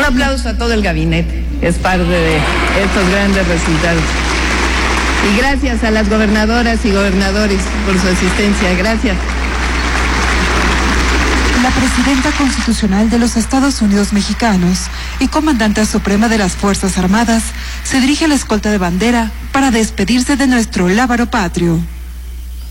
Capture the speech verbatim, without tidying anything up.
aplauso a todo el gabinete, es parte de estos grandes resultados. Y gracias a las gobernadoras y gobernadores por su asistencia. Gracias. La presidenta constitucional de los Estados Unidos mexicanos y comandante suprema de las Fuerzas Armadas se dirige a la escolta de bandera para despedirse de nuestro lábaro patrio.